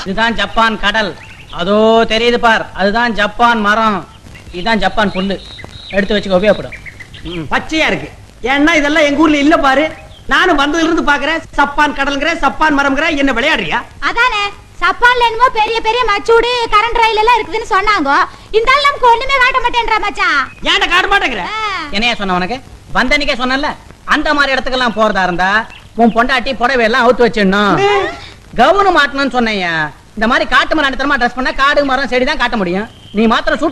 இதுதான் ஜப்பான் கடல். அதோ தெரியுது பார், அதுதான் ஜப்பான் மரம். இதுதான் ஜப்பான் புல்லு. எடுத்து வச்சுக்க, உபயோகப்படும். பச்சையா இருக்கு. ஏன்னா இதெல்லாம் எங்க ஊர்ல இல்ல பாரு. நானும் வந்ததுல இருந்து பாக்குறேன். சப்பான் கடல்ங்கிற, சப்பான் மரம்ங்கிற, என்ன விளையாடுறியா? அதானே சப்பான்ல என்னமோ பெரிய பெரிய மச்சூடு கரண்ட் ரயில் எல்லாம் இருக்குதுன்னு சொன்னாங்க. இந்த ஆள் நமக்கு ஒண்ணுமே காட்ட மாட்டேன்றா மச்சான். ஏன்டா காட்ட மாட்டேங்கிற? என்னையா சொன்ன உனக்கு? வந்தன்னைக்கே சொன்னல, அந்த மாதிரி இடத்துக்கெல்லாம் போறதா இருந்தா உன் பொண்டாட்டி புடவை எல்லாம் அவுத்து வச்சிடணும், கவுனு மாட்டணும்னு சொன்னேன். இந்த மாதிரி காட்டு மரம் ட்ரெஸ் பண்ணா காடு மரம் செடி தான் காட்ட முடியும். நீ மாத்திரம்